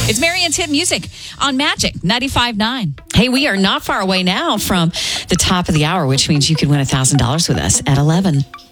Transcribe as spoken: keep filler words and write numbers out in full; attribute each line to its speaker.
Speaker 1: It's Marianne's Hit Music on Magic ninety-five point nine.
Speaker 2: Hey, we are not far away now from the top of the hour, which means you could win one thousand dollars with us at eleven.